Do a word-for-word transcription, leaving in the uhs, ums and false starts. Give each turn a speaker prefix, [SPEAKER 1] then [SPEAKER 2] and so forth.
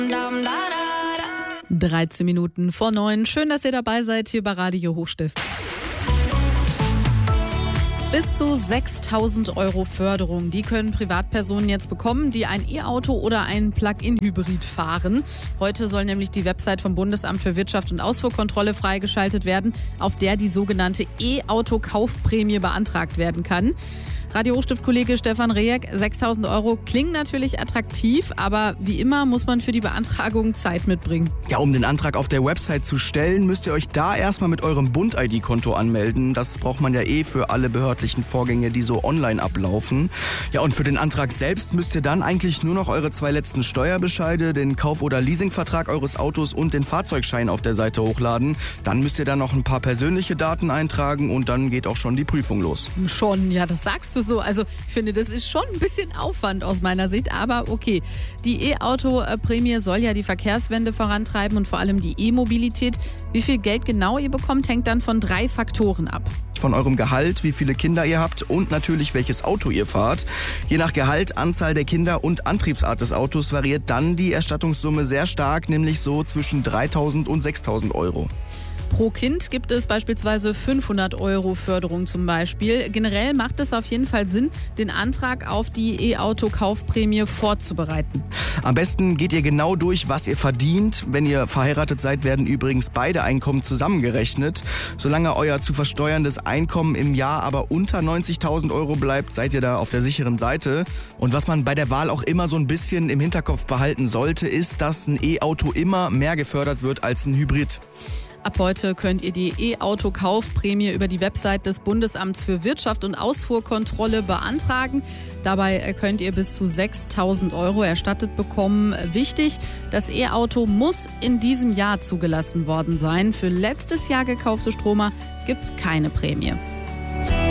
[SPEAKER 1] dreizehn Minuten vor neun. Schön, dass ihr dabei seid hier bei Radio Hochstift. Bis zu sechstausend Euro Förderung, die können Privatpersonen jetzt bekommen, die ein E-Auto oder ein Plug-in-Hybrid fahren. Heute soll nämlich die Website vom Bundesamt für Wirtschaft und Ausfuhrkontrolle freigeschaltet werden, auf der die sogenannte E-Auto-Kaufprämie beantragt werden kann. Radio Hochstift-Kollege Stefan Rehek, sechstausend Euro klingen natürlich attraktiv, aber wie immer muss man für die Beantragung Zeit mitbringen.
[SPEAKER 2] Ja, um den Antrag auf der Website zu stellen, müsst ihr euch da erstmal mit eurem Bund-I D-Konto anmelden. Das braucht man ja eh für alle behördlichen Vorgänge, die so online ablaufen. Ja, und für den Antrag selbst müsst ihr dann eigentlich nur noch eure zwei letzten Steuerbescheide, den Kauf- oder Leasingvertrag eures Autos und den Fahrzeugschein auf der Seite hochladen. Dann müsst ihr dann noch ein paar persönliche Daten eintragen und dann geht auch schon die Prüfung los.
[SPEAKER 1] Schon, ja, das sagst du so. Also ich finde, das ist schon ein bisschen Aufwand aus meiner Sicht, aber okay. Die E-Auto-Prämie soll ja die Verkehrswende vorantreiben und vor allem die E-Mobilität. Wie viel Geld genau ihr bekommt, hängt dann von drei Faktoren ab.
[SPEAKER 2] Von eurem Gehalt, wie viele Kinder ihr habt und natürlich welches Auto ihr fahrt. Je nach Gehalt, Anzahl der Kinder und Antriebsart des Autos variiert dann die Erstattungssumme sehr stark, nämlich so zwischen dreitausend und sechstausend Euro.
[SPEAKER 1] Pro Kind gibt es beispielsweise fünfhundert Euro Förderung zum Beispiel. Generell macht es auf jeden Fall Sinn, den Antrag auf die E-Auto-Kaufprämie vorzubereiten.
[SPEAKER 2] Am besten geht ihr genau durch, was ihr verdient. Wenn ihr verheiratet seid, werden übrigens beide Einkommen zusammengerechnet. Solange euer zu versteuerndes Einkommen im Jahr aber unter neunzigtausend Euro bleibt, seid ihr da auf der sicheren Seite. Und was man bei der Wahl auch immer so ein bisschen im Hinterkopf behalten sollte, ist, dass ein E-Auto immer mehr gefördert wird als ein Hybrid.
[SPEAKER 1] Ab heute könnt ihr die E-Auto-Kaufprämie über die Website des Bundesamts für Wirtschaft und Ausfuhrkontrolle beantragen. Dabei könnt ihr bis zu sechstausend Euro erstattet bekommen. Wichtig, das E-Auto muss in diesem Jahr zugelassen worden sein. Für letztes Jahr gekaufte Stromer gibt es keine Prämie.